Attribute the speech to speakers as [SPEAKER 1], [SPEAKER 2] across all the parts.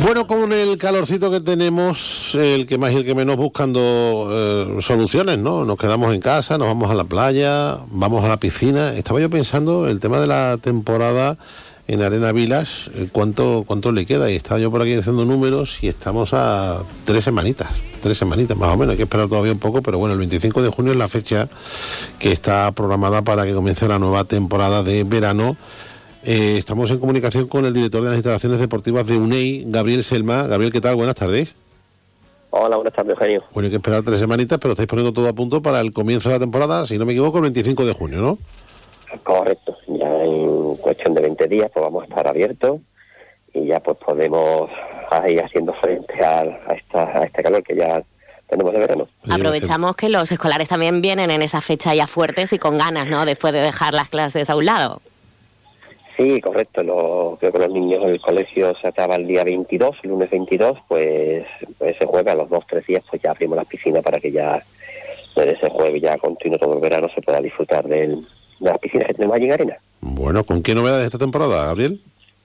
[SPEAKER 1] Bueno, con el calorcito que tenemos, el que más y el que menos, buscando soluciones, ¿no? Nos quedamos en casa, nos vamos a la playa, vamos a la piscina. Estaba yo pensando el tema de la temporada en Arenavilas, ¿cuánto le queda? Y estaba yo por aquí haciendo números y estamos a 3 semanitas más o menos. Hay que esperar todavía un poco, pero bueno, el 25 de junio es la fecha que está programada para que comience la nueva temporada de verano. Estamos en comunicación con el director de las instalaciones deportivas de UNEI, Gabriel Selma. Gabriel, ¿qué tal? Buenas tardes.
[SPEAKER 2] Hola, buenas tardes, Eugenio.
[SPEAKER 1] Bueno, hay que esperar 3 semanitas, pero estáis poniendo todo a punto para el comienzo de la temporada, si no me equivoco, el 25 de junio, ¿no?
[SPEAKER 2] Correcto. Ya en cuestión de 20 días pues vamos a estar abiertos y ya pues podemos ir haciendo frente a este calor que ya tenemos de verano.
[SPEAKER 3] Aprovechamos que los escolares también vienen en esa fecha ya fuertes y con ganas, ¿no? Después de dejar las clases a un lado.
[SPEAKER 2] Sí, correcto. Creo que los niños del colegio se acaba el día 22, el lunes 22, pues ese jueves a los 2-3 días pues ya abrimos las piscinas para que ya desde ese jueves ya continuo todo el verano se pueda disfrutar de las piscinas que tenemos allí en Arena.
[SPEAKER 1] Bueno, ¿con qué novedades esta temporada, Gabriel?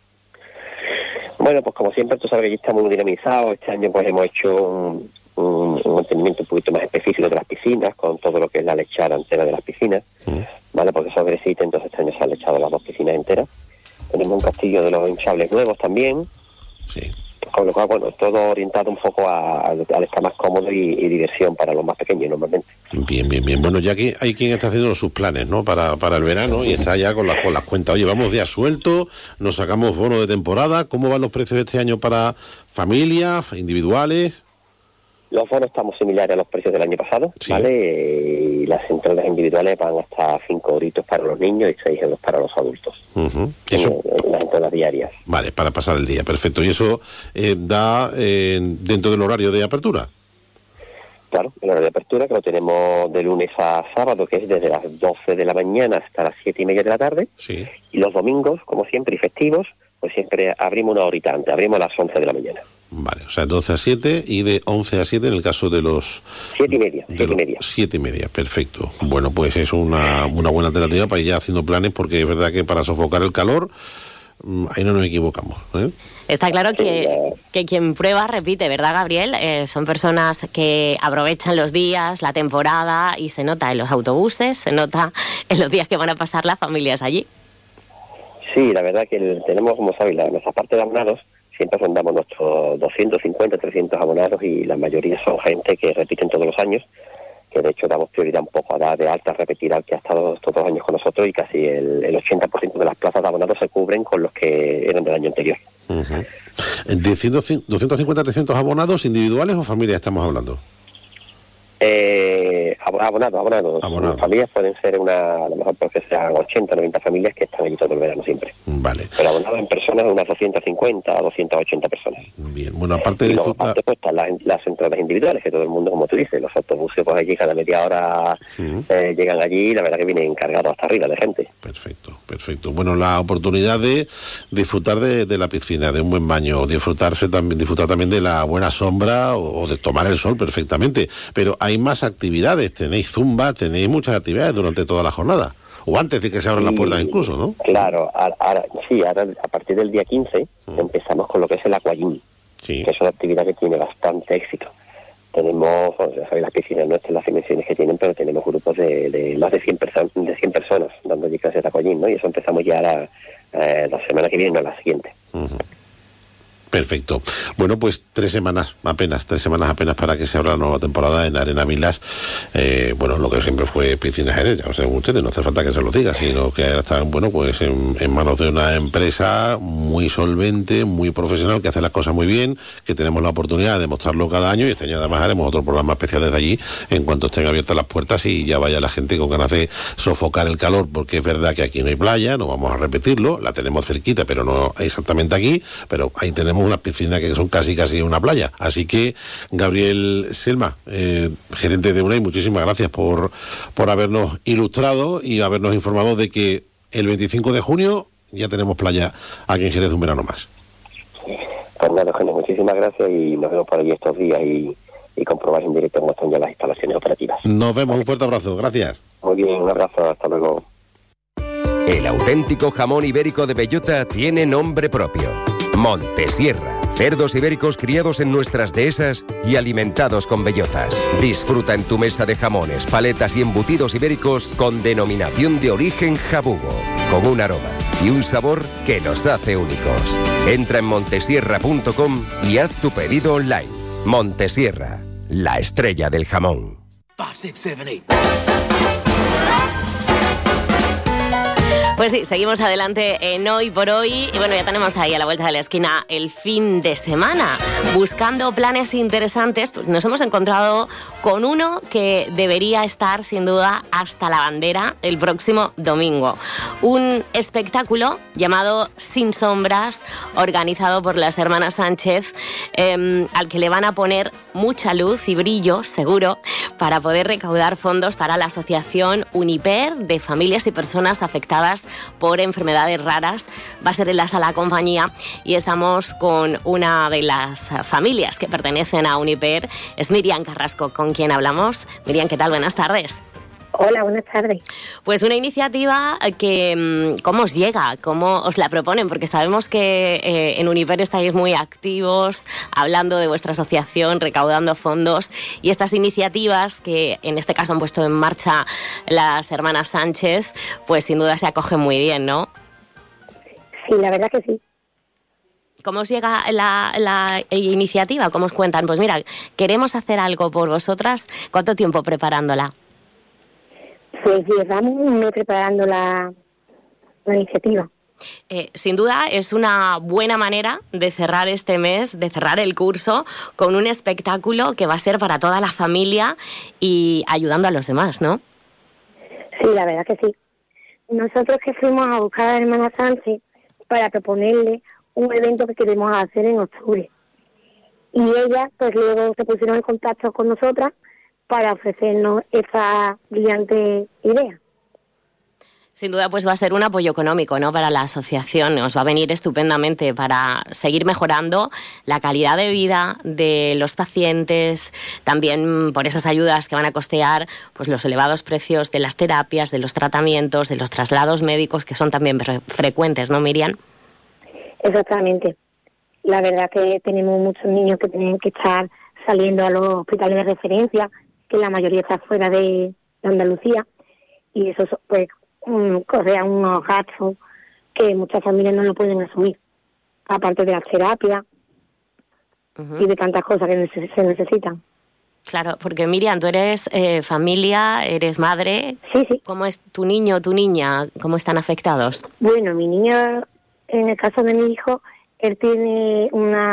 [SPEAKER 2] Bueno, pues como siempre, tú sabes que aquí estamos muy dinamizados. Este año pues hemos hecho un mantenimiento un poquito más específico de las piscinas, con todo lo que es la lechada entera de las piscinas, ¿vale? Porque eso necesita, entonces este año se han lechado las 2 piscinas enteras. Tenemos un castillo de los hinchables nuevos también.
[SPEAKER 1] Sí.
[SPEAKER 2] Con lo cual, bueno, todo orientado un poco al estar más cómodo y diversión para los más pequeños normalmente.
[SPEAKER 1] Bien. Bueno, ya que hay quien está haciendo sus planes, ¿no? Para el verano y está ya con las cuentas. Oye, vamos días sueltos, nos sacamos bono de temporada. ¿Cómo van los precios este año para familias, individuales?
[SPEAKER 2] Los bonos estamos similares a los precios del año pasado, sí. ¿Vale? Y las entradas individuales van hasta 5 euritos para los niños y 6 euros para los adultos.
[SPEAKER 1] Eso.
[SPEAKER 2] Las entradas diarias.
[SPEAKER 1] Vale, para pasar el día, perfecto. ¿Y eso da dentro del horario de apertura?
[SPEAKER 2] Claro, el horario de apertura que lo tenemos de lunes a sábado, que es desde las 12 de la mañana hasta las 7:30 de la tarde.
[SPEAKER 1] Sí.
[SPEAKER 2] Y los domingos, como siempre, y festivos, pues siempre abrimos una horita antes, abrimos a las 11 de la mañana.
[SPEAKER 1] Vale, o sea, 12 a 7 y de 11 a 7 en el caso de los...
[SPEAKER 2] 7:30.
[SPEAKER 1] 7:30, perfecto. Bueno, pues es una buena alternativa para ir ya haciendo planes, porque es verdad que para sofocar el calor, ahí no nos equivocamos, ¿eh?
[SPEAKER 3] Está claro que quien prueba repite, ¿verdad, Gabriel? Son personas que aprovechan los días, la temporada, y se nota en los autobuses, se nota en los días que van a pasar las familias allí.
[SPEAKER 2] Sí, la verdad que tenemos, como sabéis, nuestra parte de abonados, siempre rondamos nuestros 250, 300 abonados y la mayoría son gente que repiten todos los años, que de hecho damos prioridad un poco a dar de alta, a repetir al que ha estado todos los años con nosotros y casi el 80% de las plazas de abonados se cubren con los que eran del año anterior.
[SPEAKER 1] ¿De 250, 300 abonados individuales o familias estamos hablando?
[SPEAKER 2] Abonados. Familias pueden ser a lo mejor porque sean 80, 90 familias que están allí todo el verano siempre.
[SPEAKER 1] Vale.
[SPEAKER 2] Pero abonados en personas unas 250 a 280 personas.
[SPEAKER 1] Bien, bueno, aparte de disfrutar...
[SPEAKER 2] Aparte pues están las entradas individuales, que todo el mundo, como tú dices, los autobuses pues allí cada media hora llegan allí y la verdad que vienen cargados hasta arriba de gente.
[SPEAKER 1] Perfecto. Bueno, la oportunidad de disfrutar de la piscina, de un buen baño, disfrutar también de la buena sombra o de tomar el sol perfectamente, pero hay más actividades, tenéis zumba, tenéis muchas actividades durante toda la jornada, o antes de que se abran las puertas incluso, ¿no?
[SPEAKER 2] Claro, ahora a partir del día 15 empezamos con lo que es el aquagym, que es una actividad que tiene bastante éxito. Tenemos, ya sabéis, las piscinas nuestras, las dimensiones que tienen, pero tenemos grupos de más de 100 personas dando allí clases de aquagym, ¿no? Y eso empezamos ya la semana que viene, no la siguiente.
[SPEAKER 1] Perfecto. Bueno, pues 3 semanas apenas para que se abra la nueva temporada en Arenavilas. Bueno, lo que siempre fue Piscinas Jerez, ya lo saben ustedes, no hace falta que se lo diga, sino que ahora están, bueno, pues en manos de una empresa muy solvente, muy profesional, que hace las cosas muy bien, que tenemos la oportunidad de demostrarlo cada año, y este año además haremos otro programa especial desde allí, en cuanto estén abiertas las puertas y ya vaya la gente con ganas de sofocar el calor, porque es verdad que aquí no hay playa, no vamos a repetirlo, la tenemos cerquita, pero no exactamente aquí, pero ahí tenemos unas piscinas que son casi una playa. Así que, Gabriel Selma, gerente de UNEI, muchísimas gracias por habernos ilustrado y habernos informado de que el 25 de junio ya tenemos playa aquí en Jerez un verano más.
[SPEAKER 2] Pues nada, Eugenio, muchísimas gracias y nos vemos por allí estos días y comprobar en directo cómo están ya las instalaciones operativas.
[SPEAKER 1] Nos vemos, un fuerte abrazo, gracias.
[SPEAKER 2] Muy bien, un abrazo, hasta luego.
[SPEAKER 4] El auténtico jamón ibérico de bellota tiene nombre propio: Montesierra. Cerdos ibéricos criados en nuestras dehesas y alimentados con bellotas. Disfruta en tu mesa de jamones, paletas y embutidos ibéricos con denominación de origen Jabugo, con un aroma y un sabor que los hace únicos. Entra en montesierra.com y haz tu pedido online. Montesierra, la estrella del jamón.
[SPEAKER 5] 5, 6, 7, 8.
[SPEAKER 3] Pues sí, seguimos adelante en Hoy por Hoy y bueno, ya tenemos ahí a la vuelta de la esquina el fin de semana. Buscando planes interesantes, pues nos hemos encontrado con uno que debería estar sin duda hasta la bandera el próximo domingo. Un espectáculo llamado Sin Sombras, organizado por las hermanas Sánchez, al que le van a poner mucha luz y brillo, seguro, para poder recaudar fondos para la asociación Uniper de familias y personas afectadas por enfermedades raras. Va a ser en la Sala Compañía y estamos con una de las familias que pertenecen a Uniper. Es Miriam Carrasco, con quien hablamos. Miriam, ¿qué tal? Buenas tardes.
[SPEAKER 6] Hola, buenas tardes.
[SPEAKER 3] Pues una iniciativa que, ¿cómo os llega? ¿Cómo os la proponen? Porque sabemos que en Uniper estáis muy activos, hablando de vuestra asociación, recaudando fondos, y estas iniciativas que en este caso han puesto en marcha las hermanas Sánchez, pues sin duda se acogen muy bien, ¿no?
[SPEAKER 6] Sí, la verdad que sí.
[SPEAKER 3] ¿Cómo os llega la iniciativa? ¿Cómo os cuentan? Pues mira, queremos hacer algo por vosotras. ¿Cuánto tiempo preparándola?
[SPEAKER 6] Pues llevamos un mes preparando la iniciativa.
[SPEAKER 3] Sin duda es una buena manera de cerrar este mes, de cerrar el curso con un espectáculo que va a ser para toda la familia y ayudando a los demás, ¿no?
[SPEAKER 6] Sí, la verdad que sí. Nosotros que fuimos a buscar a la hermana Sánchez para proponerle un evento que queremos hacer en octubre. Y ellas pues luego se pusieron en contacto con nosotras para ofrecernos esa brillante idea.
[SPEAKER 3] Sin duda pues va a ser un apoyo económico, ¿no?, para la asociación. Os va a venir estupendamente para seguir mejorando la calidad de vida de los pacientes, también por esas ayudas que van a costear pues los elevados precios de las terapias, de los tratamientos, de los traslados médicos, que son también frecuentes, ¿no, Miriam?
[SPEAKER 6] Exactamente. La verdad que tenemos muchos niños que tienen que estar saliendo a los hospitales de referencia, que la mayoría está fuera de Andalucía, y eso pues corre unos gastos que muchas familias no lo pueden asumir, aparte de la terapia y de tantas cosas que se necesitan.
[SPEAKER 3] Claro, porque Miriam, tú eres familia, eres madre.
[SPEAKER 6] Sí, sí.
[SPEAKER 3] ¿Cómo es tu niño o tu niña? ¿Cómo están afectados?
[SPEAKER 6] Bueno, mi niño, en el caso de mi hijo, él tiene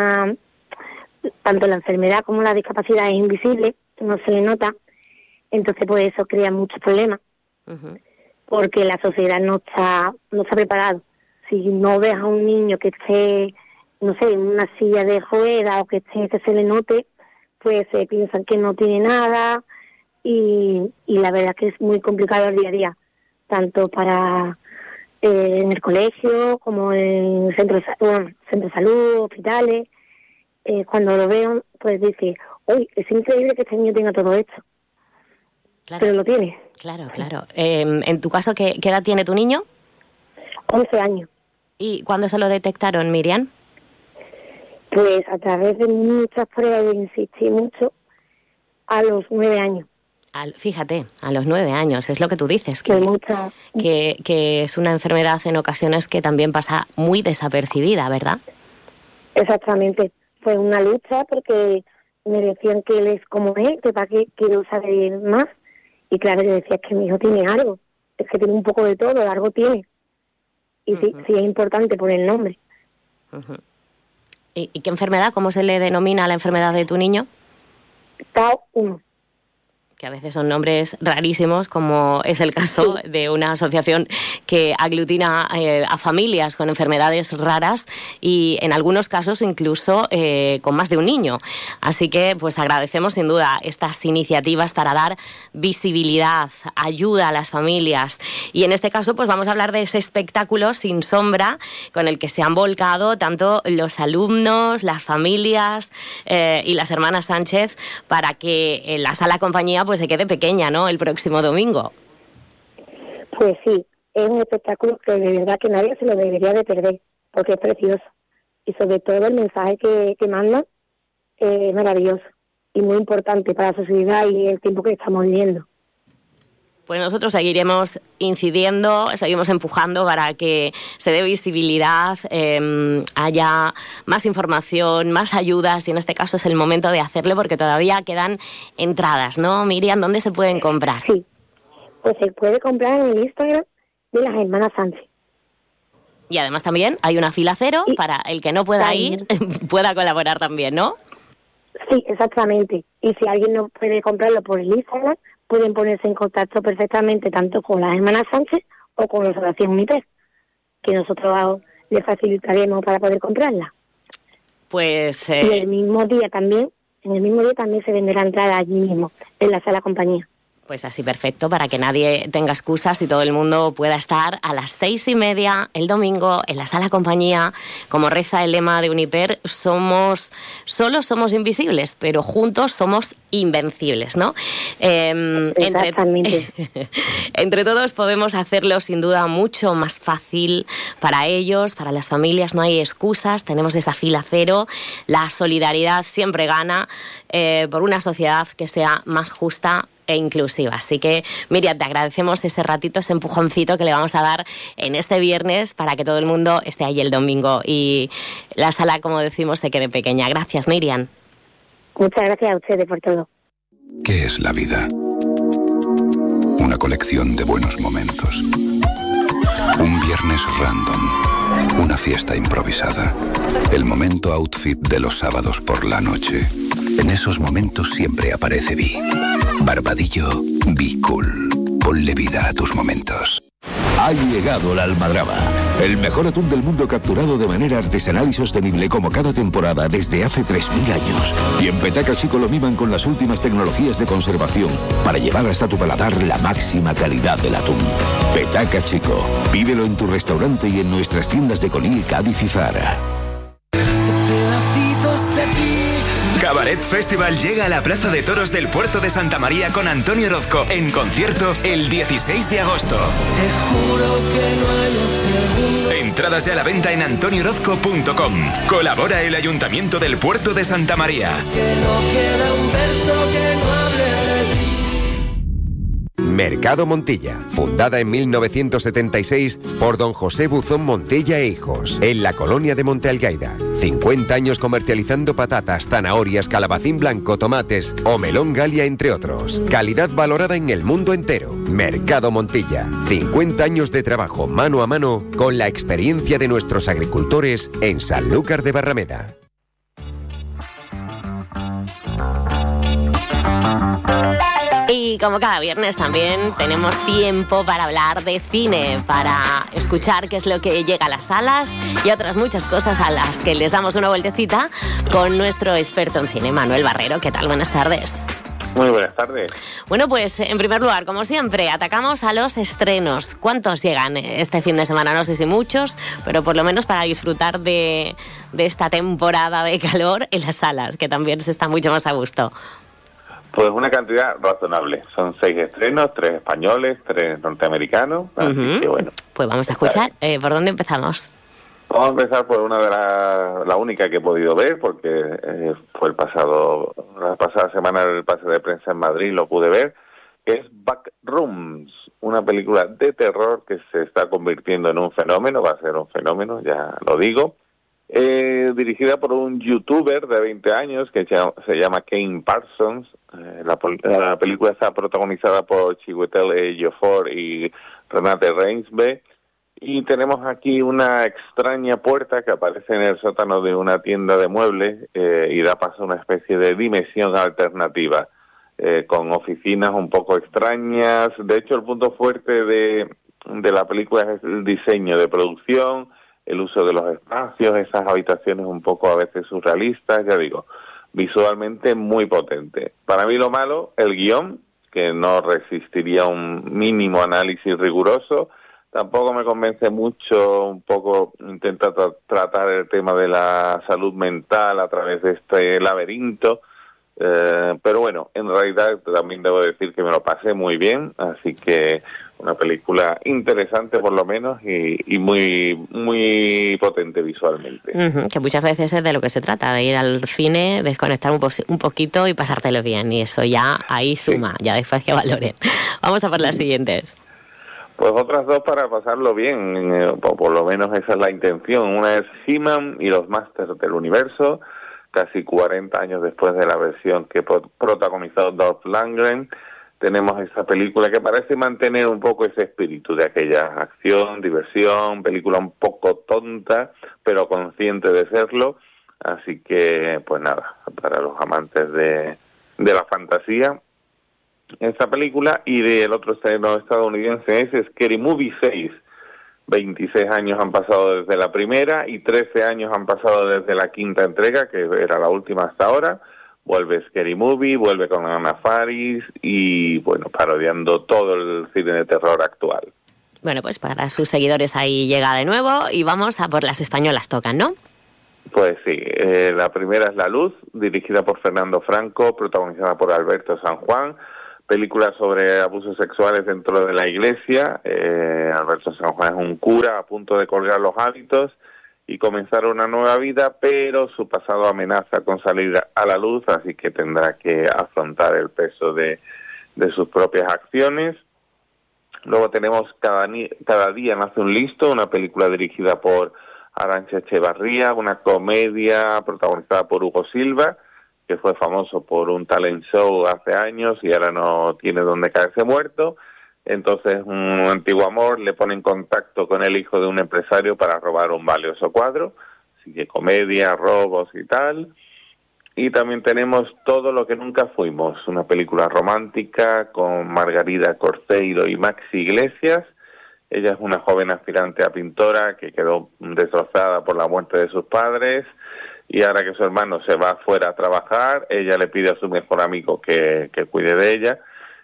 [SPEAKER 6] tanto la enfermedad como la discapacidad es invisible, no se le nota, entonces pues eso crea muchos problemas, porque la sociedad no está preparado. Si no ves a un niño que esté, no sé, en una silla de ruedas o que se le note, pues piensan que no tiene nada, y la verdad que es muy complicado el día a día, tanto para en el colegio como en centros de salud, hospitales. Cuando lo veo, pues dice, uy, es increíble que este niño tenga todo esto. Claro. Pero lo tiene.
[SPEAKER 3] Claro, claro. En tu caso, ¿qué edad tiene tu niño?
[SPEAKER 6] 11 años.
[SPEAKER 3] ¿Y cuándo se lo detectaron, Miriam?
[SPEAKER 6] Pues a través de muchas pruebas, insistí mucho, a los 9 años.
[SPEAKER 3] Fíjate, a los 9 años, es lo que tú dices, que es una enfermedad en ocasiones que también pasa muy desapercibida, ¿verdad?
[SPEAKER 6] Exactamente. Fue una lucha porque me decían que él es como él, que para qué quiero saber más. Y claro, yo decía, es que mi hijo tiene algo, es que tiene un poco de todo, algo tiene. Y sí es importante poner el nombre.
[SPEAKER 3] ¿Y qué enfermedad? ¿Cómo se le denomina la enfermedad de tu niño?
[SPEAKER 6] TAO 1.
[SPEAKER 3] Que a veces son nombres rarísimos, como es el caso de una asociación que aglutina a familias con enfermedades raras y en algunos casos incluso con más de un niño. Así que pues agradecemos sin duda estas iniciativas para dar visibilidad, ayuda a las familias. Y en este caso pues vamos a hablar de ese espectáculo Sin Sombra, con el que se han volcado tanto los alumnos, las familias y las hermanas Sánchez, para que en la Sala Compañía pues se quede pequeña, ¿no?, el próximo domingo.
[SPEAKER 6] Pues sí, es un espectáculo que de verdad que nadie se lo debería de perder, porque es precioso. y sobre todo el mensaje que mandan es maravilloso y muy importante para la sociedad y el tiempo que estamos viviendo.
[SPEAKER 3] Pues nosotros seguiremos incidiendo, seguimos empujando para que se dé visibilidad, haya más información, más ayudas, y en este caso es el momento de hacerlo porque todavía quedan entradas, ¿no? Miriam, ¿dónde se pueden comprar?
[SPEAKER 6] Sí, pues se puede comprar en el Instagram de las hermanas Sánchez.
[SPEAKER 3] Y además también hay una fila cero para el que no pueda ir, pueda colaborar también, ¿no?
[SPEAKER 6] Sí, exactamente. Y si alguien no puede comprarlo por el Instagram, pueden ponerse en contacto perfectamente tanto con las hermanas Sánchez o con la Asociación UNIPER, que nosotros les facilitaremos para poder comprarla.
[SPEAKER 3] Pues
[SPEAKER 6] y en el mismo día también se venderá entrada allí mismo, en la sala compañía.
[SPEAKER 3] Pues así perfecto, para que nadie tenga excusas y todo el mundo pueda estar a las 6:30 el domingo en la sala compañía. Como reza el lema de Uniper, solos somos invisibles, pero juntos somos invencibles, ¿no?
[SPEAKER 6] Exactamente.
[SPEAKER 3] Entre todos podemos hacerlo sin duda mucho más fácil para ellos, para las familias. No hay excusas, tenemos esa fila cero. La solidaridad siempre gana por una sociedad que sea más justa e inclusiva. Así que, Miriam, te agradecemos ese ratito, ese empujoncito que le vamos a dar en este viernes para que todo el mundo esté ahí el domingo y la sala, como decimos, se quede pequeña. Gracias, Miriam.
[SPEAKER 6] Muchas gracias a ustedes por todo.
[SPEAKER 5] ¿Qué es la vida? Una colección de buenos momentos. Un viernes random. Una fiesta improvisada. El momento outfit de los sábados por la noche. En esos momentos siempre aparece Vi. Barbadillo, Be Cool. Ponle vida a tus momentos.
[SPEAKER 7] Ha llegado la almadraba, el mejor atún del mundo capturado de manera artesanal y sostenible como cada temporada desde hace 3.000 años. Y en Petaca Chico lo miman con las últimas tecnologías de conservación para llevar hasta tu paladar la máxima calidad del atún. Petaca Chico, pídelo en tu restaurante y en nuestras tiendas de Conil, Cádiz y Zara.
[SPEAKER 8] Cabaret Festival llega a la Plaza de Toros del Puerto de Santa María con Antonio Orozco en concierto el 16 de agosto.
[SPEAKER 9] Te juro que no hay un segundo.
[SPEAKER 8] Entradas ya a la venta en antoniorozco.com. Colabora el Ayuntamiento del Puerto de Santa María.
[SPEAKER 9] Que no queda un verso que no hable de ti.
[SPEAKER 4] Mercado Montilla, fundada en 1976 por don José Buzón Montilla e Hijos, en la colonia de Monte Algaida. 50 años comercializando patatas, zanahorias, calabacín blanco, tomates o melón Galia, entre otros. Calidad valorada en el mundo entero. Mercado Montilla, 50 años de trabajo mano a mano con la experiencia de nuestros agricultores en Sanlúcar de Barrameda.
[SPEAKER 3] Y como cada viernes también tenemos tiempo para hablar de cine, para escuchar qué es lo que llega a las salas y otras muchas cosas a las que les damos una vueltecita con nuestro experto en cine, Manuel Barrero. ¿Qué tal? Buenas tardes.
[SPEAKER 10] Muy buenas tardes.
[SPEAKER 3] Bueno, pues en primer lugar, como siempre, atacamos a los estrenos. ¿Cuántos llegan este fin de semana? No sé si muchos, pero por lo menos para disfrutar de esta temporada de calor en las salas, que también se está mucho más a gusto.
[SPEAKER 10] Pues una cantidad razonable. Son 6 estrenos, 3 españoles, 3 norteamericanos. Así que bueno.
[SPEAKER 3] Pues vamos a escuchar. ¿Por dónde empezamos?
[SPEAKER 10] Vamos a empezar por una de la única que he podido ver, porque fue la pasada semana el pase de prensa en Madrid, lo pude ver, que es Backrooms, una película de terror que se está convirtiendo en un fenómeno, va a ser un fenómeno, ya lo digo. Dirigida por un youtuber de 20 años que se llama Kane Parsons. La película está protagonizada por Chiwetel Ejiofor y Renate Reinsve. Y tenemos aquí una extraña puerta que aparece en el sótano de una tienda de muebles y da paso a una especie de dimensión alternativa, con oficinas un poco extrañas. De hecho, el punto fuerte de la película es el diseño de producción, el uso de los espacios, esas habitaciones un poco a veces surrealistas, ya digo, visualmente muy potente. Para mí lo malo, el guión, que no resistiría un mínimo análisis riguroso. Tampoco me convence mucho, un poco intenta tratar el tema de la salud mental a través de este laberinto. pero bueno, en realidad también debo decir que me lo pasé muy bien, así que una película interesante por lo menos y muy potente visualmente.
[SPEAKER 3] Que muchas veces es de lo que se trata, de ir al cine, desconectar un poquito y pasártelo bien, y eso ya ahí suma, ya después que valoren. Vamos a por las siguientes.
[SPEAKER 10] Pues otras dos para pasarlo bien, por lo menos esa es la intención. Una es He-Man y los Masters del Universo, casi 40 años después de la versión que protagonizó Dolph Lundgren. Tenemos esta película que parece mantener un poco ese espíritu de aquella acción, diversión, película un poco tonta, pero consciente de serlo. Así que, pues nada, para los amantes de la fantasía, esta película. Y del otro estreno estadounidense es Scary Movie 6. 26 años han pasado desde la primera y 13 años han pasado desde la quinta entrega, que era la última hasta ahora. Vuelve Scary Movie, vuelve con Anna Faris y, bueno, parodiando todo el cine de terror actual.
[SPEAKER 3] Bueno, pues para sus seguidores ahí llega de nuevo y vamos a por las españolas tocan, ¿no?
[SPEAKER 10] Pues sí, la primera es La Luz, dirigida por Fernando Franco, protagonizada por Alberto San Juan, película sobre abusos sexuales dentro de la iglesia. Alberto San Juan es un cura a punto de colgar los hábitos y comenzar una nueva vida, pero su pasado amenaza con salir a la luz, así que tendrá que afrontar el peso de sus propias acciones. Luego tenemos Cada día nace un listo, una película dirigida por Arantxa Echevarría, una comedia protagonizada por Hugo Silva, que fue famoso por un talent show hace años y ahora no tiene dónde caerse muerto. Entonces un antiguo amor le pone en contacto con el hijo de un empresario para robar un valioso cuadro. Así que comedia, robos y tal. Y también tenemos Todo lo que nunca fuimos, una película romántica con Margarida Corceiro y Maxi Iglesias. Ella es una joven aspirante a pintora que quedó destrozada por la muerte de sus padres y ahora que su hermano se va fuera a trabajar, ella le pide a su mejor amigo que cuide de ella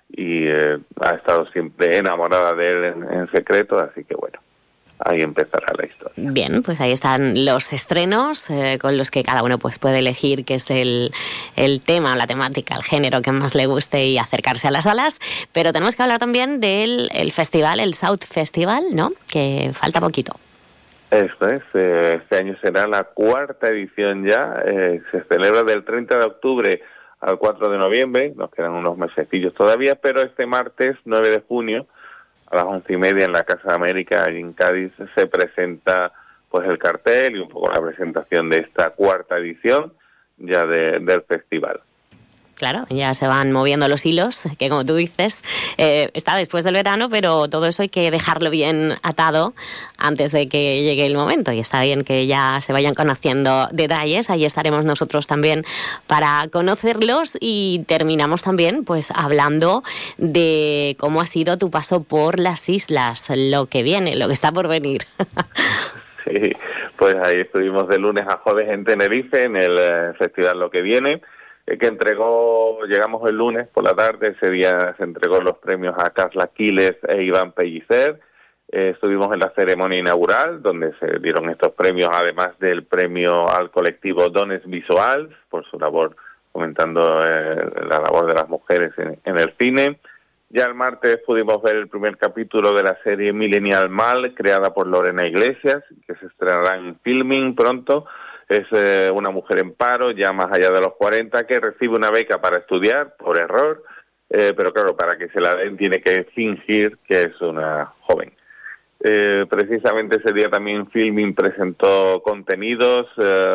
[SPEAKER 10] y ha estado siempre enamorada de él en secreto, así que bueno, ahí empezará la historia.
[SPEAKER 3] Bien, pues ahí están los estrenos con los que cada uno pues puede elegir qué es el tema, la temática, el género que más le guste y acercarse a las salas, pero tenemos que hablar también del festival, el South Festival, ¿no? Que falta poquito.
[SPEAKER 10] Esto es, este año será la cuarta edición ya, se celebra del 30 de octubre al 4 de noviembre, nos quedan unos mesecillos todavía, pero este martes 9 de junio a las 11:30 en la Casa de América, allí en Cádiz, se presenta pues el cartel y un poco la presentación de esta cuarta edición ya del festival.
[SPEAKER 3] Claro, ya se van moviendo los hilos, que como tú dices, está después del verano, pero todo eso hay que dejarlo bien atado antes de que llegue el momento. Y está bien que ya se vayan conociendo detalles. Ahí estaremos nosotros también para conocerlos y terminamos también pues hablando de cómo ha sido tu paso por las islas, lo que viene, lo que está por venir.
[SPEAKER 10] Sí, pues ahí estuvimos de lunes a jueves en Tenerife, en el festival Lo que Viene, que llegamos el lunes por la tarde. Ese día se entregó los premios a Carla Quiles e Iván Pellicer. Estuvimos en la ceremonia inaugural, donde se dieron estos premios, además del premio al colectivo Dones Visuals, por su labor fomentando la labor de las mujeres en el cine. Ya el martes pudimos ver el primer capítulo de la serie Millennial Mal, creada por Lorena Iglesias, que se estrenará en Filming pronto. Es una mujer en paro, ya más allá de los 40, que recibe una beca para estudiar, por error, pero claro, para que se la den tiene que fingir que es una joven. Precisamente ese día también Filming presentó contenidos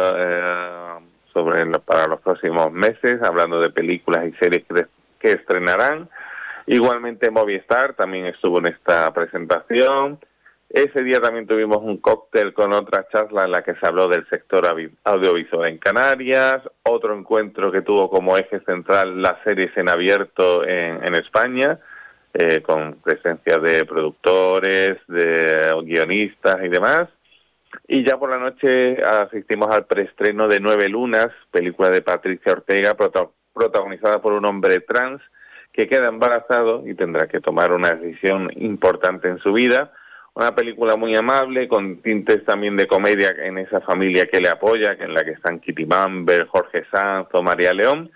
[SPEAKER 10] para los próximos meses, hablando de películas y series que estrenarán. Igualmente Movistar también estuvo en esta presentación. Ese día también tuvimos un cóctel con otra charla en la que se habló del sector audiovisual en Canarias, otro encuentro que tuvo como eje central las series en abierto en España, con presencia de productores, de guionistas y demás. Y ya por la noche asistimos al preestreno de 9 Lunas, película de Patricia Ortega, protagonizada por un hombre trans que queda embarazado y tendrá que tomar una decisión importante en su vida. Una película muy amable, con tintes también de comedia en esa familia que le apoya, en la que están Kitty Mamber, Jorge Sanz o María León,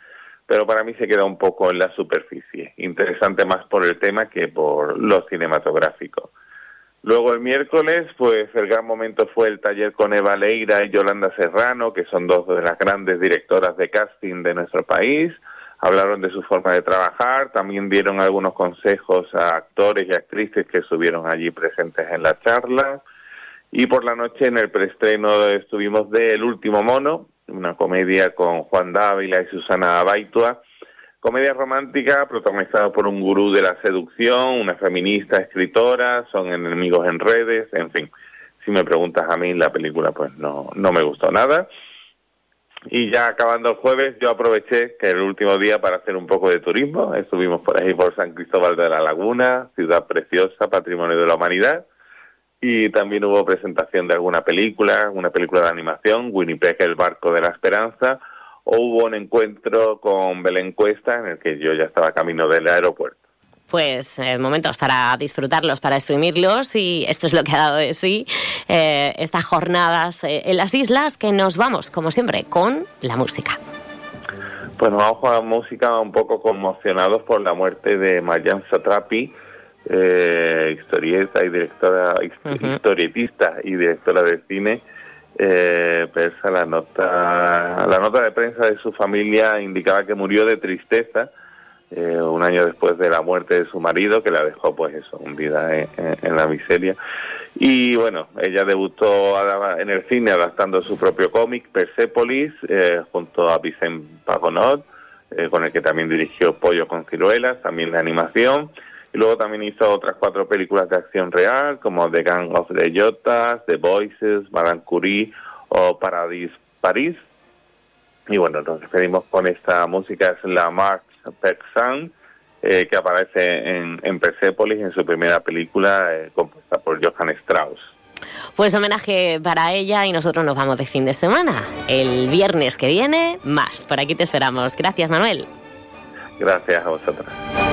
[SPEAKER 10] pero para mí se queda un poco en la superficie. Interesante más por el tema que por lo cinematográfico. Luego el miércoles, pues el gran momento fue el taller con Eva Leira y Yolanda Serrano, que son dos de las grandes directoras de casting de nuestro país. Hablaron de su forma de trabajar, también dieron algunos consejos a actores y actrices que estuvieron allí presentes en la charla. Y por la noche en el preestreno estuvimos de El último mono, una comedia con Juan Dávila y Susana Abaitua. Comedia romántica protagonizada por un gurú de la seducción, una feminista escritora, son enemigos en redes, en fin. Si me preguntas a mí, la película pues no me gustó nada. Y ya acabando el jueves, yo aproveché que era el último día para hacer un poco de turismo. Estuvimos por ahí por San Cristóbal de la Laguna, ciudad preciosa, patrimonio de la humanidad. Y también hubo presentación de alguna película, una película de animación, Winnipeg, el barco de la esperanza. O hubo un encuentro con Belén Cuesta en el que yo ya estaba camino del aeropuerto.
[SPEAKER 3] Pues momentos para disfrutarlos, para exprimirlos, y esto es lo que ha dado de sí estas jornadas en las islas, que nos vamos, como siempre, con la música.
[SPEAKER 10] Pues nos vamos con la música un poco conmocionados por la muerte de Marjane Satrapi, historietista y directora de cine. Persa, la nota de prensa de su familia indicaba que murió de tristeza un año después de la muerte de su marido, que la dejó pues eso, hundida en la miseria. Y bueno, ella debutó en el cine adaptando su propio cómic Persépolis junto a Vicent Pagonot, con el que también dirigió Pollo con ciruelas, también de animación. Y luego también hizo otras 4 películas de acción real, como The Gang of the Jotas, The Voices, Madame Curie o Paradis París. Y bueno, nos despedimos con esta música, es la March Persan, que aparece en Persépolis, en su primera película, compuesta por Johann Strauss.
[SPEAKER 3] Pues homenaje para ella, y nosotros nos vamos de fin de semana. El viernes que viene, más. Por aquí te esperamos. Gracias, Manuel.
[SPEAKER 10] Gracias a vosotras.